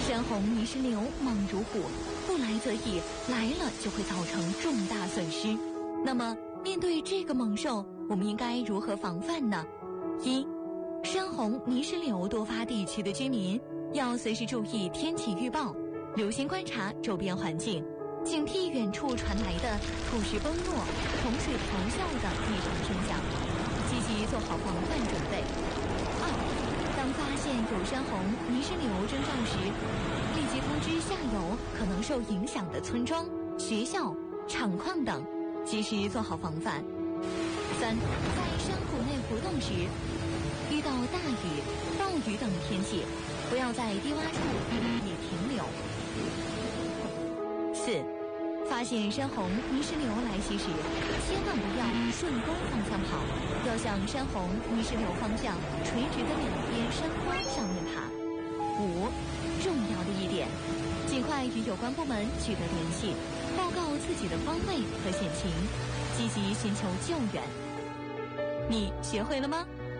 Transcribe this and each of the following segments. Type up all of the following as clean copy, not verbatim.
山洪泥石流猛如虎，不来则已，来了就会造成重大损失。那么，面对这个猛兽，我们应该如何防范呢？一、山洪泥石流多发地区的居民要随时注意天气预报，留心观察周边环境，警惕远处传来的土石崩落、洪水咆哮的异常声响，积极做好防范准备。二、当发现有山洪泥石流征兆时，立即通知下游可能受影响的村庄、学校、厂矿等，及时做好防范。三、在山谷内活动时，遇到大雨、暴雨等天气，不要在低洼处予以停留。四、发现山洪泥石流来袭时，千万不要顺沟方向跑，要向山洪泥石流方向垂直的两边山坡上面爬。五、重要的一点，尽快与有关部门取得联系，报告自己的方位和险情，积极寻求救援。你学会了吗？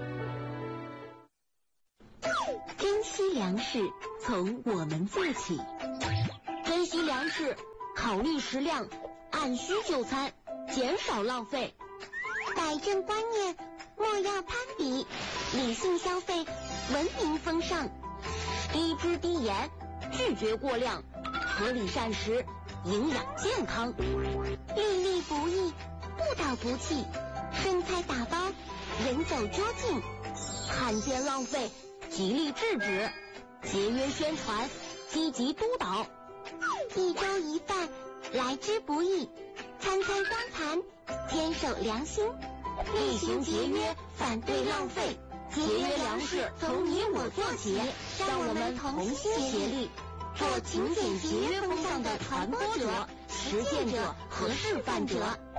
珍惜粮食，从我们做起。珍惜粮食，考虑食量，按需就餐，减少浪费。 摆正观念，莫要攀比，理性消费，文明风尚。 低脂低盐，拒绝过量，合理膳食，营养健康。 粒粒不易，不倒不弃。生菜打包，人走捉近。 看见浪费，极力制止，节约宣传，积极督导。 一粥一饭，来之不易，餐餐双盘，坚守良心， 厉行节约，反对浪费。节约粮食从你我做起，让我们同心协力，做勤俭节约风尚的传播者、实践者和示范者。